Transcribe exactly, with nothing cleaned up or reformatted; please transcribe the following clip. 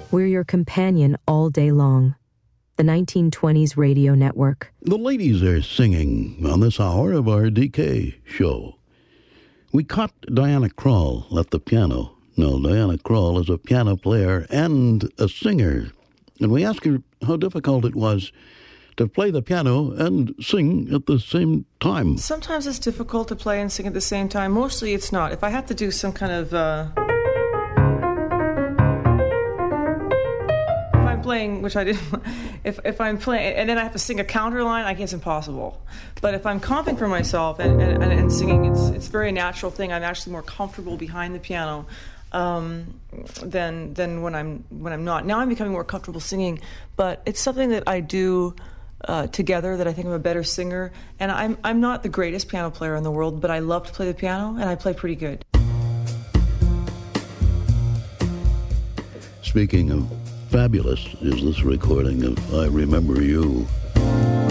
We're your companion all day long. The nineteen twenties Radio Network. The ladies are singing on this hour of our D K show. We caught Diana Krall at the piano. No, Diana Krall is a piano player and a singer. And we asked her how difficult it was to play the piano and sing at the same time. Sometimes it's difficult to play and sing at the same time. Mostly it's not. If I have to do some kind of... Uh... playing, which I did, if if I'm playing, and then I have to sing a counter line, I guess it's impossible. But if I'm comping for myself and, and, and singing, it's it's a very natural thing. I'm actually more comfortable behind the piano um, than than when I'm when I'm not. Now I'm becoming more comfortable singing, but it's something that I do uh, together. That I think I'm a better singer, and I'm I'm not the greatest piano player in the world, but I love to play the piano, and I play pretty good. Speaking of fabulous, is this recording of I Remember You.